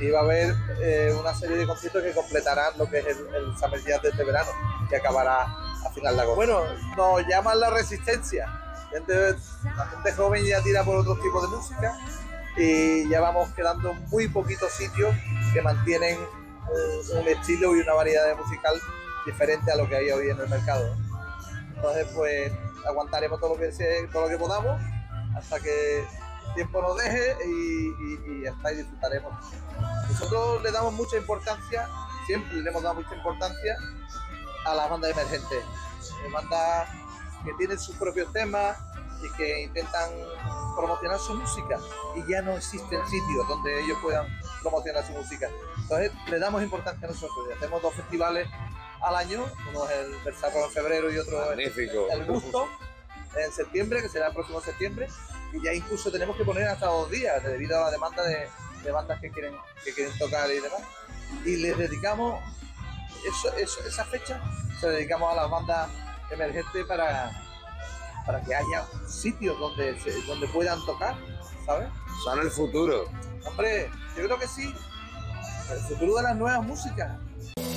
y va a haber una serie de conciertos que completarán lo que es el Summer Jazz de este verano, que acabará a final de agosto. Bueno, nos llaman la resistencia. La gente joven ya tira por otros tipos de música y ya vamos quedando muy poquitos sitios que mantienen un estilo y una variedad de musical diferente a lo que hay hoy en el mercado. Entonces, pues aguantaremos todo lo que podamos hasta que el tiempo nos deje y hasta ahí disfrutaremos. Nosotros le damos mucha importancia, siempre le hemos dado mucha importancia a las bandas emergentes, bandas que tienen sus propios temas y que intentan promocionar su música y ya no existen sitios donde ellos puedan promocionar su música. Entonces le damos importancia a nosotros y hacemos 2 festivales al año, uno es el Versarro en febrero y otro el Gusto en septiembre, que será el próximo septiembre, y ya incluso tenemos que poner hasta 2 días debido a la demanda de bandas que quieren tocar y demás, y les dedicamos esa fecha, se la dedicamos a las bandas emergentes para que haya sitios donde puedan tocar, ¿sabes? Son el futuro. Hombre, yo creo que sí, el futuro de las nuevas músicas.